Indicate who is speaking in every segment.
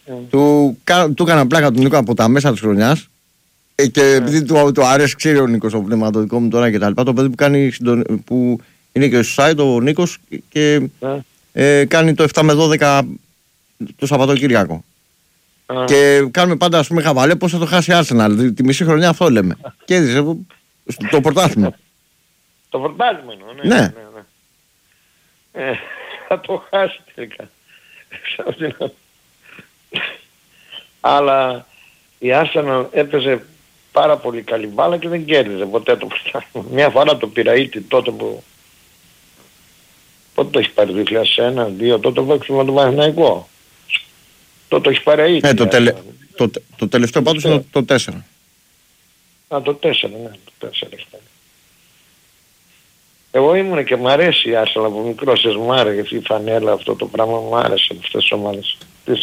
Speaker 1: Του έκανα πλάκα τον Νίκο από τα μέσα της χρονιάς. Και επειδή του αρέσει, ξέρει ο Νίκος το πνευματοδικό μου τώρα και τα λοιπά, το παιδί που είναι και στο site ο Νίκος και κάνει το 7 με 12 το Σαββατοκύριακο. Και κάνουμε πάντα, ας πούμε, χαβαλέ πώς θα το χάσει η Arsenal. Τη μισή χρονιά αυτό λέμε. Και έδισε το πρωτάθλημα.
Speaker 2: Το πρωτάθλημα εννοώ, ναι. Θα το χάσει τελικά. Αλλά η Arsenal έπαιζε πάρα πολύ καλή μπάλα και δεν κέρδιζε ποτέ το πρωτάθλημα. Μια φορά το πειραήτη τότε που... Πότε το έχει πάρει, 2001-2002, τότε παίξουμε με τον Παναθηναϊκό. Τότε το έχει πάρει
Speaker 1: το τελευταίο πάντως είναι το 4.
Speaker 2: Το 4, ναι, το 4 έχει πάρει. Εγώ ήμουν και μ' αρέσει η Arsenal από μικρός, μου άρεσε η φανέλα, αυτό το πράγμα μου άρεσε από αυτές τις ομάδες,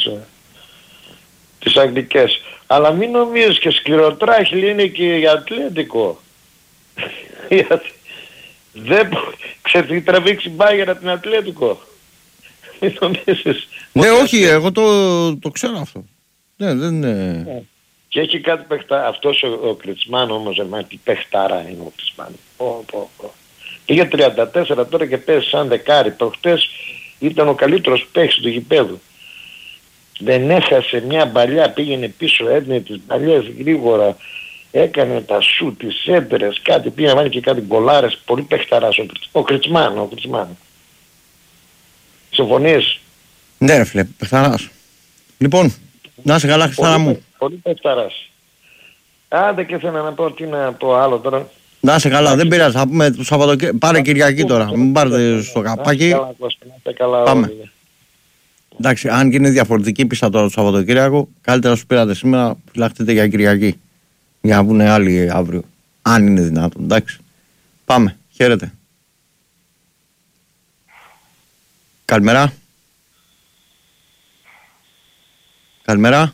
Speaker 2: τις αγγλικές. Αλλά μην νομίζεις και σκληροτράχυλη είναι και η Ατλέτικο. Δεν ξέρεις τι τραβήξει μπάγερα την Ατλέτικο. Μην νομίζεις.
Speaker 1: Ναι, όχι, εγώ το ξέρω αυτό. Ναι, δεν είναι...
Speaker 2: Και έχει κάτι παιχτά, αυτός ο Κριτσμάν όμως, τι παιχτάρα είναι ο Κριτσμάν. Πήγε 34 τώρα και παίζει σαν δεκάρι. Προχτές ήταν ο καλύτερος παίκτης του γηπέδου. Δεν έχασε μια μπαλιά, πήγαινε πίσω, έδινε τις μπαλιές γρήγορα, έκανε τα σου, τις έντρες, κάτι πήγε να βάλει και κάτι γκολάρες, πολύ παιχταράς ο Κριτσμάν. Συμφωνείς?
Speaker 1: Ναι ρε φίλε, παιχταράς. Λοιπόν, να είσαι καλά Χριστάνα μου.
Speaker 2: Πολύ παιχταράς. Άντε και θέλω να πω τι να πω άλλο τώρα.
Speaker 1: Να είσαι καλά, δεν πειράζει, θα πούμε το Σαββατοκύριακο, πάρε Κυριακή τώρα, μην πάρετε στο καπάκι. Πάμε. Εντάξει, αν και είναι διαφορετική πίστα τώρα το Σαββατοκύριακο, καλύτερα σου πήρατε σήμερα, φυλαχτείτε για Κυριακή. Για να βγουν άλλοι αύριο. Αν είναι δυνατόν, εντάξει. Πάμε, χαίρετε. Καλημέρα. Καλημέρα.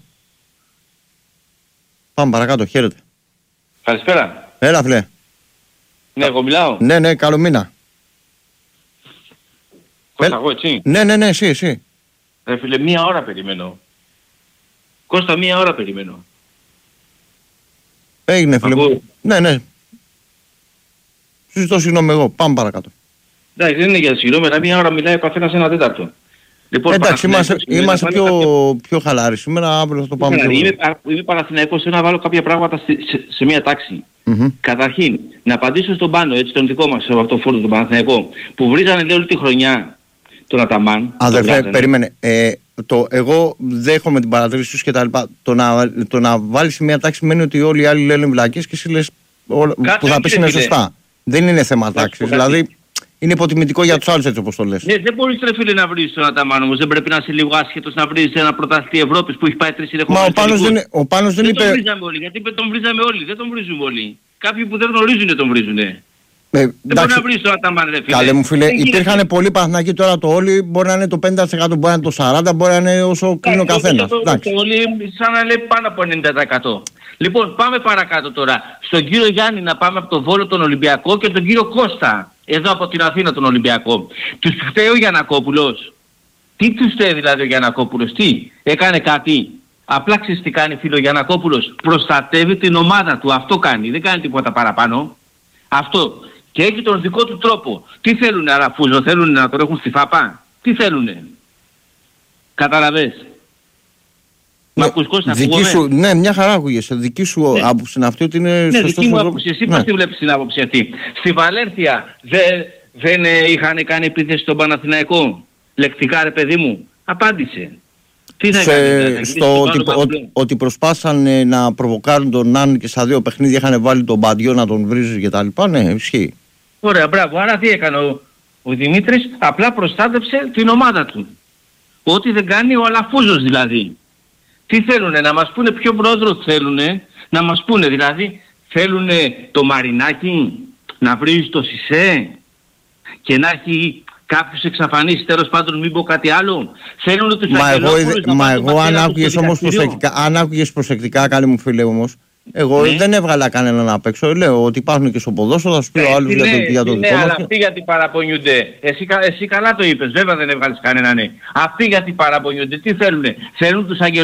Speaker 1: Πάμε παρακάτω, χαίρετε.
Speaker 3: Καλησπέρα.
Speaker 1: Έλα φίλε.
Speaker 3: Ναι, εγώ μιλάω.
Speaker 1: Ναι, καλό μήνα.
Speaker 3: Κώστα, εγώ έτσι.
Speaker 1: Ναι, εσύ.
Speaker 3: Ρε φίλε, 1 ώρα περιμένω. Κώστα, 1 ώρα περιμένω.
Speaker 1: Έγινε φίλε μου. Ναι. Συζητώ συγγνώμη εγώ. Πάμε παρακάτω.
Speaker 3: Εντάξει, δεν είναι για συγγνώμη, αλλά 1 ώρα μιλάει ο καθένας 1/4. Λοιπόν,
Speaker 1: εντάξει, είμαστε πιο χαλάροι σήμερα, αύριο θα το πάμε.
Speaker 3: Είμαι Παναθηναϊκός, θέλω να βάλω κάποια πράγματα σε μια τάξη. Καταρχήν, να απαντήσω στον Πάνο, έτσι, τον δικό μας, από αυτό φόρτο τον Παναθηναϊκό, που βρίζανε λέει όλη τη χρονιά τον Αταμάν.
Speaker 1: Αδερφέ, περίμενε. Εγώ δέχομαι την παρατήρηση σου και τα λοιπά. Το να βάλεις μια τάξη σημαίνει ότι όλοι οι άλλοι λένε βλακίες και εσύ λες που θα πεις είναι σωστά. Δεν είναι θέμα τάξης. Δηλαδή είναι υποτιμητικό για τους άλλους έτσι όπως το λες.
Speaker 3: Ναι, δεν μπορείς ρε φίλε να βρεις τον Αταμάν όμως. Δεν πρέπει να είσαι λίγο άσχετος να βρεις ένα πρωταθλητή Ευρώπης που έχει πάει 3 συνεχόμενες.
Speaker 1: Μα ο Πάνος δεν είπε...
Speaker 3: Δεν τον βρίζαμε όλοι, γιατί τον βρίζαμε όλοι. Δεν τον βρίζουμε όλοι. Κάποιοι που δεν γνωρίζουν τον βρίζουνε. Δεν μπορεί να βρεις τον Αταμάν ρε φίλε.
Speaker 1: Καλέ μου φίλε, υπήρχαν πολλοί Παναθηναϊκοί, τώρα το όλοι μπορεί να είναι το 50%, μπορεί να είναι το 40%, μπορεί να είναι όσο κλείνει ο καθένας.
Speaker 3: Το όλοι σαν να λέει πάνω από 90%. Λοιπόν, πάμε παρακάτω τώρα. Στον κύριο Γιάννη να πάμε από το Βόλο τον Ολυμπιακό και τον κύριο Κώστα, εδώ από την Αθήνα τον Ολυμπιακό. Τους φταίει ο Γιαννακόπουλος. Τι τους φταίει δηλαδή ο Γιαννακόπουλος, τι, έκανε κάτι? Απλά ξέρεις τι κάνει φίλο ο Γιαννακόπουλος? Προστατεύει την ομάδα του, αυτό κάνει, δεν κάνει τίποτα παραπάνω. Αυτό. Και έχει τον δικό του τρόπο. Τι θέλουνε Αραφούζο, θέλουνε να τον έχουν στη φάπα? Τι θέλουνε? Καταλαβες?
Speaker 1: Ναι, μια χαρά ακούγεσαι. Δική σου άποψη είναι αυτή ότι είναι
Speaker 3: σωστός.
Speaker 1: Ναι,
Speaker 3: δική μου άποψη. Εσύ πώς τη βλέπεις την άποψη αυτή? Στη Βαλένθια δεν είχαν κάνει επίθεση στον Παναθηναϊκό? Λεκτικά ρε παιδί μου. Απάντησε. Τι θα κάνει?
Speaker 1: Ότι προσπάσαν να προβοκάρουν τον Νάν και στα 2 παιχνίδια είχαν βάλει τον Μπαντιό να τον βρίζει και τα λοιπά. Ναι, ισχύει.
Speaker 3: Ωραία, μπράβο. Άρα τι έκανε ο Δημήτρης? Απλά προστάτευσε την ομάδα του. Ό,τι δεν κάνει ο Αλαφούζος δηλαδή. Τι θέλουνε, να μας πούνε ποιο πρόεδρο θέλουνε, να μας πούνε δηλαδή, θέλουνε το Μαρινάκι να βρίζει το Σισέ και να έχει κάποιους εξαφανίσει, τέλος πάντων μην πω κάτι άλλο. Θέλουνε τους Αγγελόπουλους να πάνε
Speaker 1: εγώ αν άκουγες προσεκτικά, καλή μου φίλε όμως, εγώ δεν έβγαλα κανέναν απ' έξω. Λέω ότι υπάρχουν και στο ποδόσφαιρο, θα σου πει ο άλλος για το δικό μας.
Speaker 3: Ναι, αλλά αυτοί γιατί παραπονιούνται? Εσύ καλά το είπες, βέβαια δεν έβγαλες κανέναν. Αυτοί γιατί παραπονιούνται, τι θέλουνε? Θέλουν τους